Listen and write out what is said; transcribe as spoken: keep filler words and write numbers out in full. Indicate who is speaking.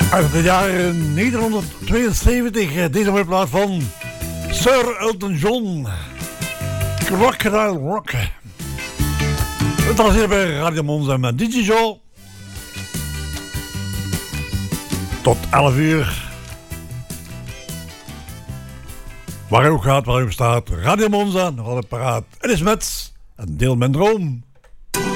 Speaker 1: Uit de jaren negentien tweeënzeventig, deze mooie plaat van Sir Elton John, Crocodile Rock. Het was hier bij Radio Monza met D J Joe. Tot elf uur. Waar u ook gaat, waar u staat, Radio Monza, nog altijd paraat. Het is met een deel mijn droom.